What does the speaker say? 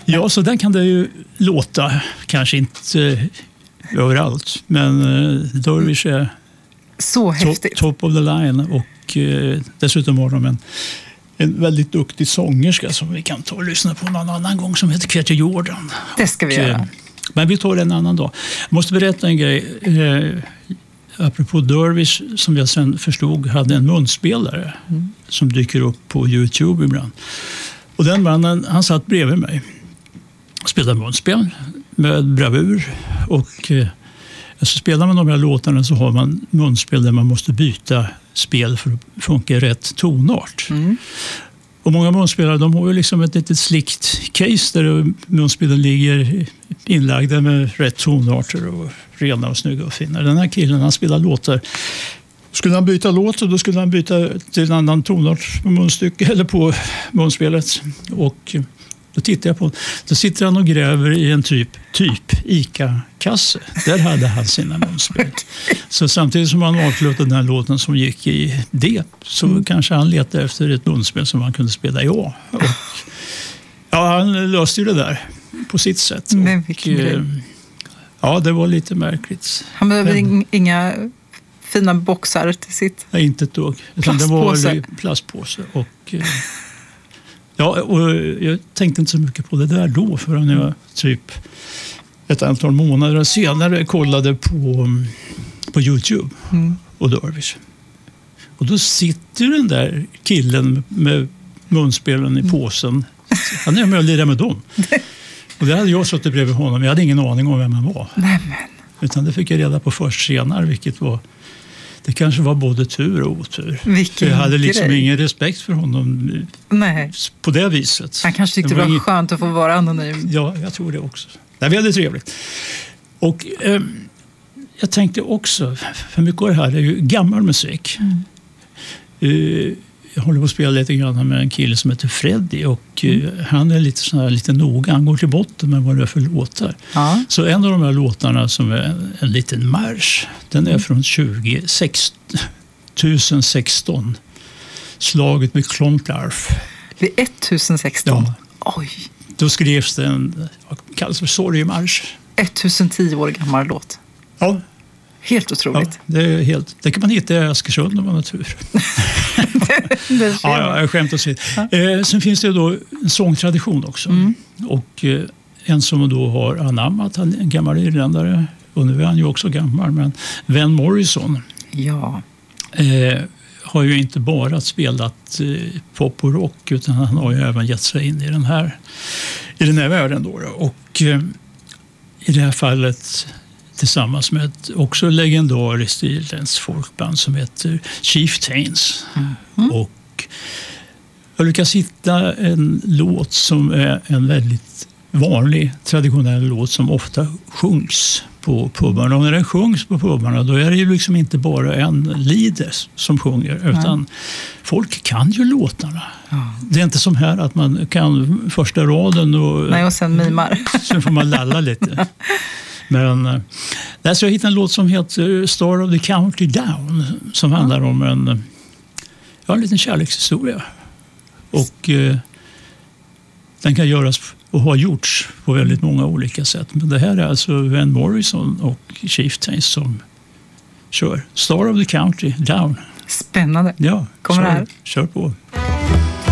Ja, så den kan det ju låta, kanske inte överallt, men Dervish är så häftigt. Top of the line, och dessutom har de en väldigt duktig sångerska som vi kan ta och lyssna på någon annan gång, som heter Katie Jordan. Det ska vi göra. Men vi tar det en annan dag. Jag måste berätta en grej. Apropå Dervish, som jag sen förstod hade en munspelare som dyker upp på YouTube ibland. Och den mannen, han satt bredvid mig och spelade munspel med bravur. Och så spelar man de här låtarna så har man munspel där man måste byta spel för att funka rätt tonart. Och många munspelare, de har ju liksom ett litet slikt case där munspelen ligger inlagda med rätt tonarter och rena och snygga och fina. Den här killen, han spelar låtar. Skulle han byta låt, så då skulle han byta till en annan tonart på munstycke eller på munspelet. Och då tittar jag på, då sitter han och gräver i en typ ICA-kasse. Där hade han sina munspel. Så samtidigt som han avslutade den här låten som gick i D, så kanske han letade efter ett munspel som han kunde spela i A. Och, ja, han löste ju det där på sitt sätt. Men vilken grej. Ja, det var lite märkligt. Han behöver inga fina boxar till sitt... Nej, inte ett dugg. Det var plastpåse. Och jag tänkte inte så mycket på det där då, förrän jag typ ett antal månader senare kollade på YouTube och Dervish. Och då sitter den där killen med munspelen i påsen. Han är med och lirar med dem. Och det hade jag suttit bredvid honom. Jag hade ingen aning om vem han var. Nämen. Utan det fick jag reda på först senare, vilket var... Det kanske var både tur och otur. Vilken jag hade liksom grej. ingen respekt för honom. Nej. På det viset. Han kanske tyckte det var skönt att få vara anonym. Ja, jag tror det också. Det var väldigt trevligt. Och jag tänkte också, för mycket av det här är ju gammal musik. Jag håller på att spela lite grann med en kille som heter Freddy, och han är lite noga. Han går till botten med vad det är för låtar. Ja. Så en av de här låtarna som är en liten marsch, den är från 2016. Slaget med Klontarf. Vid 1016? Ja. Oj. Då skrevs det kallas för sorgemarsch. 1010 år gammal låt. Ja. Helt otroligt. Ja, det kan man hitta i Askersund om man har tur. Jag skämt åsido. Sen finns det då en sångtradition också. Och en som då har anammat, han är en gammal irländare, och nu är han ju också gammal, men Van Morrison har ju inte bara spelat pop och rock, utan han har ju även gett sig in i den här världen då. Och i det här fallet tillsammans med ett också legendariskt irländskt folkband som heter Chieftains. Och jag lyckas hitta en låt som är en väldigt vanlig traditionell låt som ofta sjungs på pubarna. Och när den sjungs på pubarna, då är det ju liksom inte bara en leader som sjunger, utan folk kan ju låtarna. Det är inte som här att man kan första raden och sen mimar. Sen får man lalla lite. Men så jag hittade en låt som heter Star of the County Down, som handlar om en liten kärlekshistoria. Och den kan göras och har gjorts på väldigt många olika sätt. Men det här är alltså Van Morrison och Chieftains som kör Star of the County Down. Spännande. Ja, kommer det här. Kör på.